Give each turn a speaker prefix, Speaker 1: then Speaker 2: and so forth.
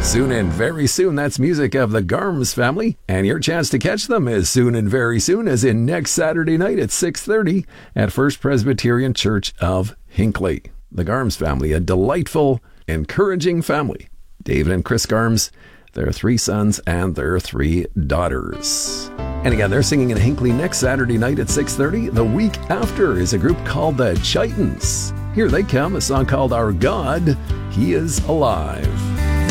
Speaker 1: Soon and very soon, that's music of the Garms family. And your chance to catch them is soon and very soon, as in next Saturday night at 6:30 at First Presbyterian Church of Hinckley. The Garms family, a delightful, encouraging family. David and Chris Garms, their 3 sons and their 3 daughters. And again, they're singing in Hinckley next Saturday night at 6:30. The week after is a group called the Chitons. Here they come, a song called Our God, He is Alive.